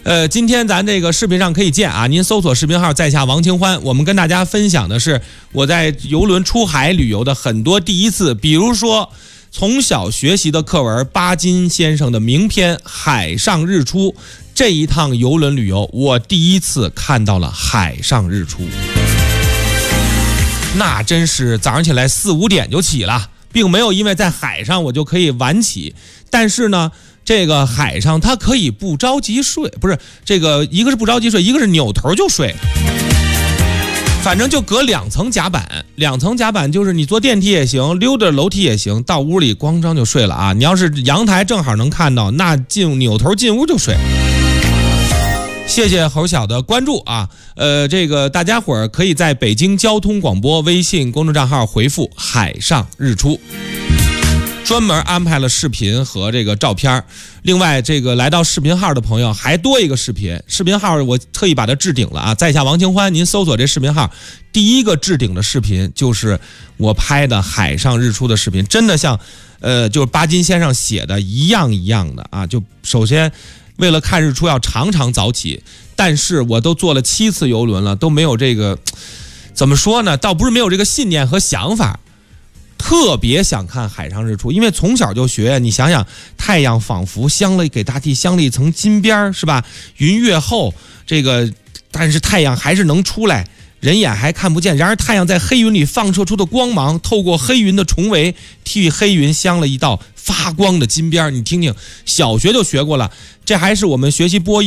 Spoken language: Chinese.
今天咱这个视频上可以见啊，您搜索视频号在下王清欢，我们跟大家分享的是我在邮轮出海旅游的很多第一次，比如说从小学习的课文巴金先生的名篇《海上日出》，这一趟邮轮旅游我第一次看到了海上日出，那真是早上起来4、5点就起了，并没有因为在海上我就可以晚起，但是呢这个海上它可以不着急睡，不是这个一个是不着急睡，一个是扭头就睡，反正就隔2层甲板，2层甲板就是你坐电梯也行，溜达楼梯也行，到屋里咣当就睡了啊！你要是阳台正好能看到，那扭头进屋就睡。谢谢侯晓的关注啊，这个大家伙儿可以在北京交通广播微信公众账号回复海上日出，专门安排了视频和这个照片。另外这个来到视频号的朋友还多一个视频，视频号我特意把它置顶了啊，在下王清欢，您搜索这视频号，第一个置顶的视频就是我拍的海上日出的视频，真的像就是巴金先生写的一样一样的啊。就首先为了看日出要常常早起，但是我都坐了7次邮轮了，都没有这个怎么说呢，倒不是没有这个信念和想法，特别想看海上日出，因为从小就学，你想想太阳仿佛给大地镶了一层金边，是吧？云越厚，这个但是太阳还是能出来，人眼还看不见，然而太阳在黑云里放射出的光芒，透过黑云的重围，替黑云镶了一道发光的金边。你听听，小学就学过了，这还是我们学习播音